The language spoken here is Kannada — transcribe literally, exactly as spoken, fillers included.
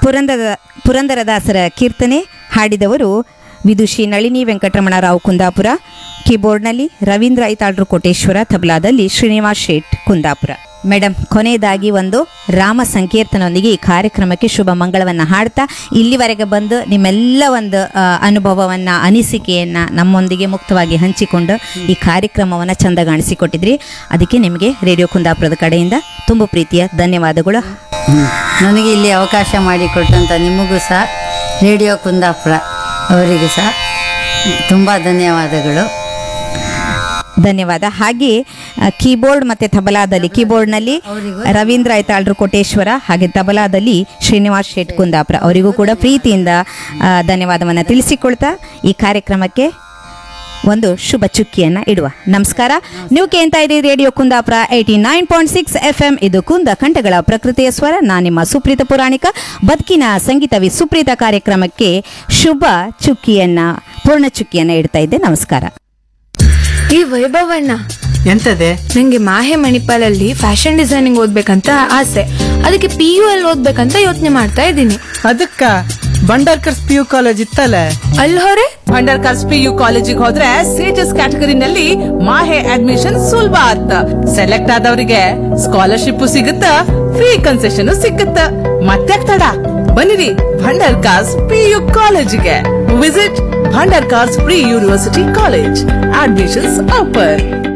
ಪುರಂದರ ಪುರಂದರದಾಸರ ಕೀರ್ತನೆ ಹಾಡಿದವರು ವಿದುಷಿ ನಳಿನಿ ವೆಂಕಟರಮಣರಾವ್ ಕುಂದಾಪುರ. ಕೀಬೋರ್ಡ್ನಲ್ಲಿ ರವೀಂದ್ರ ಐತಾಳ್ರು ಕೋಟೇಶ್ವರ, ತಬಲಾದಲ್ಲಿ ಶ್ರೀನಿವಾಸ್ ಶೇಟ್ ಕುಂದಾಪುರ. ಮೇಡಮ್, ಕೊನೆಯದಾಗಿ ಒಂದು ರಾಮ ಸಂಕೀರ್ತನೊಂದಿಗೆ ಈ ಕಾರ್ಯಕ್ರಮಕ್ಕೆ ಶುಭ ಮಂಗಳವನ್ನು ಹಾಡ್ತಾ ಇಲ್ಲಿವರೆಗೆ ಬಂದು ನಿಮ್ಮೆಲ್ಲ ಒಂದು ಅನುಭವವನ್ನು, ಅನಿಸಿಕೆಯನ್ನು ನಮ್ಮೊಂದಿಗೆ ಮುಕ್ತವಾಗಿ ಹಂಚಿಕೊಂಡು ಈ ಕಾರ್ಯಕ್ರಮವನ್ನು ಚಂದಗಾಣಿಸಿಕೊಟ್ಟಿದ್ರಿ. ಅದಕ್ಕೆ ನಿಮಗೆ ರೇಡಿಯೋ ಕುಂದಾಪುರದ ಕಡೆಯಿಂದ ತುಂಬ ಪ್ರೀತಿಯ ಧನ್ಯವಾದಗಳು. ನನಗೆ ಇಲ್ಲಿ ಅವಕಾಶ ಮಾಡಿಕೊಟ್ಟಂಥ ನಿಮಗೂ ಸಹ, ರೇಡಿಯೋ ಕುಂದಾಪುರ ಅವರಿಗೂ ಸಹ ತುಂಬ ಧನ್ಯವಾದಗಳು. ಧನ್ಯವಾದ. ಹಾಗೆ ಕೀಬೋರ್ಡ್ ಮತ್ತು ತಬಲಾದಲ್ಲಿ, ಕೀಬೋರ್ಡ್ನಲ್ಲಿ ರವೀಂದ್ರ ಐತಾಳ್ರು ಕೋಟೇಶ್ವರ, ಹಾಗೆ ತಬಲಾದಲ್ಲಿ ಶ್ರೀನಿವಾಸ್ ಶೇಟ್ ಕುಂದಾಪುರ ಅವರಿಗೂ ಕೂಡ ಪ್ರೀತಿಯಿಂದ ಧನ್ಯವಾದವನ್ನು ತಿಳಿಸಿಕೊಳ್ತಾ ಈ ಕಾರ್ಯಕ್ರಮಕ್ಕೆ ಒಂದು ಶುಭ ಚುಕ್ಕಿಯನ್ನು ಇಡುವ. ನಮಸ್ಕಾರ. ನೀವು ಕೇಳ್ತಾ ಇದ್ದೀರಿ radio Kundapura eighty nine point six F M. ಇದು ಕುಂದ ಕಂಠಗಳ ಪ್ರಕೃತಿಯ ಸ್ವರ. ನಾನು ನಿಮ್ಮ ಸುಪ್ರೀತ ಪುರಾಣಿಕ. ಬದುಕಿನ ಸಂಗೀತವಿ ಸುಪ್ರೀತ ಕಾರ್ಯಕ್ರಮಕ್ಕೆ ಶುಭ ಚುಕ್ಕಿಯನ್ನು, ಪೂರ್ಣ ಚುಕ್ಕಿಯನ್ನು ಇಡ್ತಾ ಇದ್ದೆ. ನಮಸ್ಕಾರ. ಈ ವೈಭವಣ್ಣ, ಎಂತದೆ? ನಂಗೆ ಮಾಹೆ ಮಣಿಪಾಲಲ್ಲಿ ಫ್ಯಾಷನ್ ಡಿಸೈನಿಂಗ್ ಓದ್ಬೇಕಂತ ಆಸೆ. ಅದಕ್ಕೆ ಪಿ ಯು ಎಲ್ ಓದ್ಬೇಕಂತ ಯೋಚನೆ ಮಾಡ್ತಾ ಇದ್ದೀನಿ. ಅದಕ್ಕ ಬಂಡರ್ಕರ್ಸ್ ಪಿ ಯು ಕಾಲೇಜ್ ಇತ್ತಲ್ಲ, ಅಲ್ಲಿ ಹೊರೆ ಬಂಡರ್ಕರ್ಸ್ ಪಿ ಯು ಕಾಲೇಜಿಗೆ ಹೋದ್ರೆ ಸೇಜಸ್ ಕ್ಯಾಟಗರಿನಲ್ಲಿ ಮಾಹೆ ಅಡ್ಮಿಷನ್ ಸುಲಭ ಆತ್ತ. ಸೆಲೆಕ್ಟ್ ಆದವರಿಗೆ ಸ್ಕಾಲರ್ಶಿಪ್ ಸಿಗುತ್ತ, ಫ್ರೀ ಕನ್ಸೆಷನ್ ಸಿಗುತ್ತ. ಮತ್ತೆ ತಡ, ಬನ್ನಿರಿ ಭಂಡರ್ಕಾರ್ಸ್ ಪಿ ಯು ಕಾಲೇಜಿಗೆ. Visit Bhandarkars pre university college. Admissions open.